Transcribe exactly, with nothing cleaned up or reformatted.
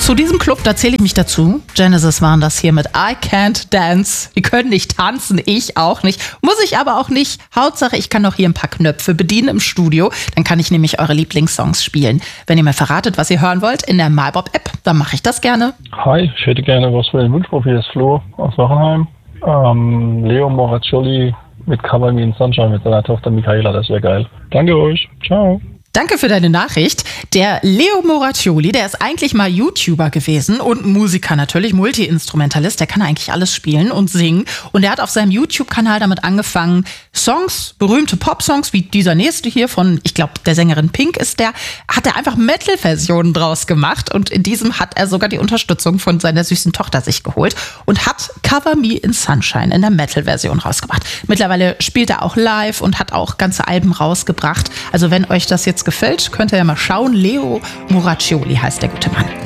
zu diesem Club, da zähle ich mich dazu. Genesis waren das hier mit I Can't Dance. Die können nicht tanzen, ich auch nicht. Muss ich aber auch nicht. Hauptsache, ich kann noch hier ein paar Knöpfe bedienen im Studio. Dann kann ich nämlich eure Lieblingssongs spielen. Wenn ihr mir verratet, was ihr hören wollt in der MyBob-App, dann mache ich das gerne. Hi, ich hätte gerne was für den Wunschprofil. Das ist Flo aus Wachenheim. Ähm, Leo Moraccioli mit Cover Me in Sunshine mit seiner Tochter Michaela. Das wäre geil. Danke euch. Ciao. Danke für deine Nachricht. Der Leo Moraccioli, der ist eigentlich mal YouTuber gewesen und Musiker natürlich, Multi-Instrumentalist. Der kann eigentlich alles spielen und singen. Und er hat auf seinem YouTube-Kanal damit angefangen, Songs, berühmte Pop-Songs, wie dieser nächste hier von, ich glaube, der Sängerin Pink ist der, hat er einfach Metal-Versionen draus gemacht. Und in diesem hat er sogar die Unterstützung von seiner süßen Tochter sich geholt und hat Cover Me in Sunshine in der Metal-Version rausgebracht. Mittlerweile spielt er auch live und hat auch ganze Alben rausgebracht. Also wenn euch das jetzt gefällt, könnt ihr ja mal schauen. Leo Moraccioli heißt der gute Mann.